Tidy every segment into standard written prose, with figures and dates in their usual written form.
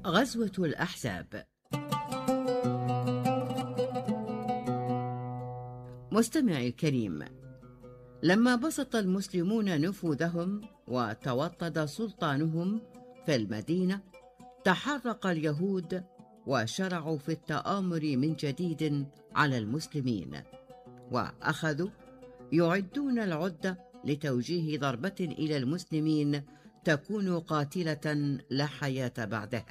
غزوة الأحزاب. مستمعي الكريم، لما بسط المسلمون نفوذهم وتوطد سلطانهم في المدينة، تحرك اليهود وشرعوا في التآمر من جديد على المسلمين، وأخذوا يعدون العدة لتوجيه ضربة إلى المسلمين تكون قاتلة لا حياة بعدها.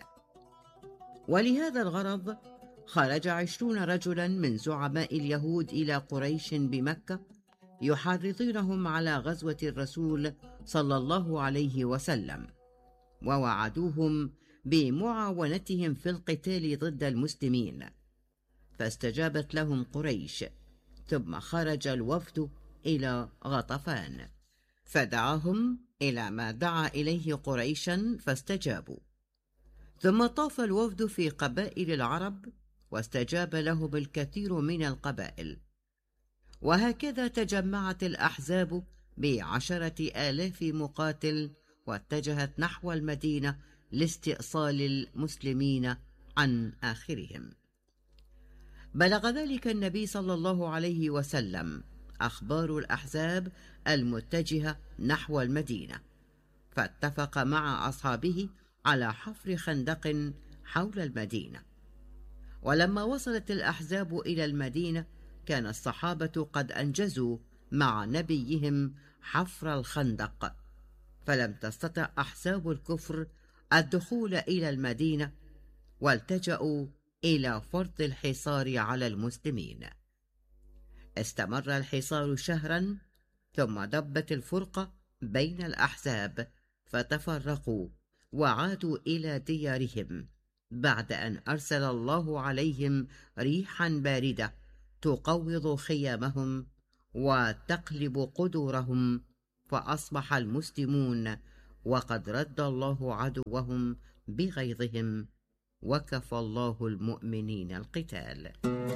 ولهذا الغرض خرج 20 رجلا من زعماء اليهود إلى قريش بمكة يحرضونهم على غزوة الرسول صلى الله عليه وسلم، ووعدوهم بمعاونتهم في القتال ضد المسلمين، فاستجابت لهم قريش. ثم خرج الوفد إلى غطفان فدعاهم إلى ما دعا إليه قريشا فاستجابوا. ثم طاف الوفد في قبائل العرب واستجاب لهم الكثير من القبائل، وهكذا تجمعت الأحزاب ب10,000 مقاتل واتجهت نحو المدينة لاستئصال المسلمين عن آخرهم. بلغ ذلك النبي صلى الله عليه وسلم أخبار الأحزاب المتجهة نحو المدينة، فاتفق مع أصحابه على حفر خندق حول المدينة. ولما وصلت الأحزاب إلى المدينة كان الصحابة قد أنجزوا مع نبيهم حفر الخندق، فلم تستطع أحزاب الكفر الدخول إلى المدينة، والتجأوا إلى فرض الحصار على المسلمين. استمر الحصار شهرا، ثم دبت الفرقة بين الأحزاب فتفرقوا وعادوا إلى ديارهم، بعد أن أرسل الله عليهم ريحا باردة تقوض خيامهم وتقلب قدورهم، فأصبح المسلمون وقد رد الله عدوهم بغيظهم، وكفى الله المؤمنين القتال.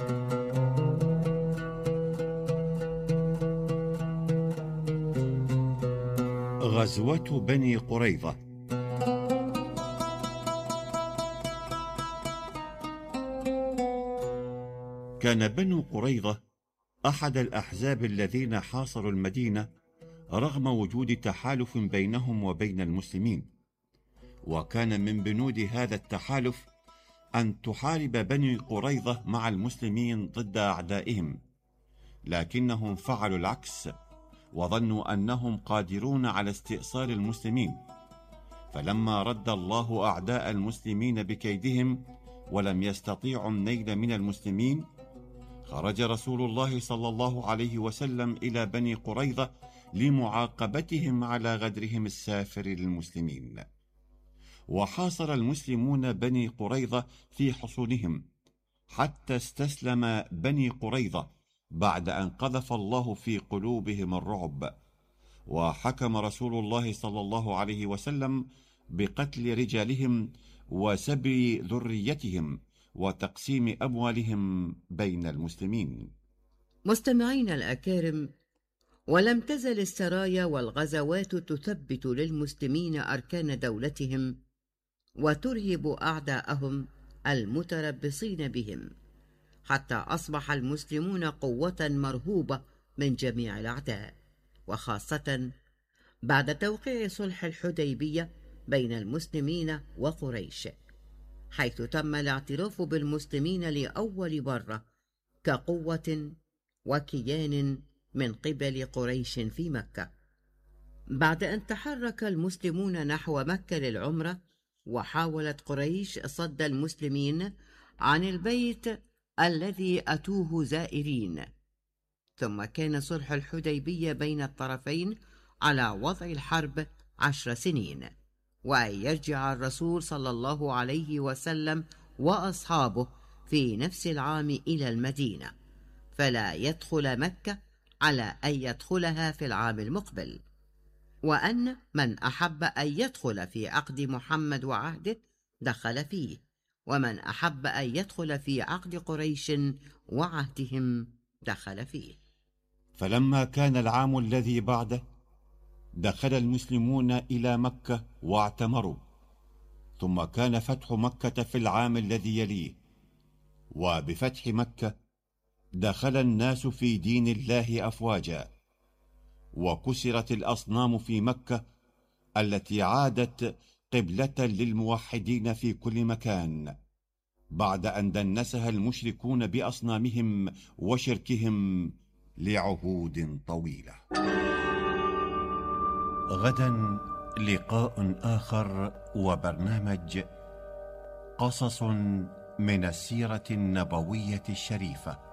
غزوة بني قريظة. كان بنو قريظة أحد الأحزاب الذين حاصروا المدينة رغم وجود تحالف بينهم وبين المسلمين، وكان من بنود هذا التحالف أن تحارب بني قريظة مع المسلمين ضد أعدائهم، لكنهم فعلوا العكس وظنوا أنهم قادرون على استئصال المسلمين. فلما رد الله أعداء المسلمين بكيدهم ولم يستطيعوا النيل من المسلمين، خرج رسول الله صلى الله عليه وسلم إلى بني قريظة لمعاقبتهم على غدرهم السافر للمسلمين. وحاصر المسلمون بني قريظة في حصونهم حتى استسلم بني قريظة بعد أن قذف الله في قلوبهم الرعب. وحكم رسول الله صلى الله عليه وسلم بقتل رجالهم وسبي ذريتهم وتقسيم أموالهم بين المسلمين. مستمعين الأكارم، ولم تزل السرايا والغزوات تثبت للمسلمين أركان دولتهم وترهب أعداءهم المتربصين بهم، حتى أصبح المسلمون قوة مرهوبة من جميع الأعداء، وخاصة بعد توقيع صلح الحديبية بين المسلمين وقريش، حيث تم الاعتراف بالمسلمين لأول مرة كقوة وكيان من قبل قريش في مكة. بعد أن تحرك المسلمون نحو مكة للعمرة، وحاولت قريش صد المسلمين عن البيت الذي أتوه زائرين، ثم كان صلح الحديبية بين الطرفين على وضع الحرب 10 سنين، وأن يرجع الرسول صلى الله عليه وسلم وأصحابه في نفس العام إلى المدينة، فلا يدخل مكة على أن يدخلها في العام المقبل، وأن من أحب أن يدخل في عقد محمد وعهده دخل فيه، ومن أحب أن يدخل في عقد قريش وعهدهم دخل فيه. فلما كان العام الذي بعده دخل المسلمون إلى مكة واعتمروا، ثم كان فتح مكة في العام الذي يليه، وبفتح مكة دخل الناس في دين الله أفواجا، وكسرت الأصنام في مكة التي عادت قبلة للموحدين في كل مكان، بعد أن دنسها المشركون بأصنامهم وشركهم لعهود طويلة. غدا لقاء آخر وبرنامج قصص من السيرة النبوية الشريفة.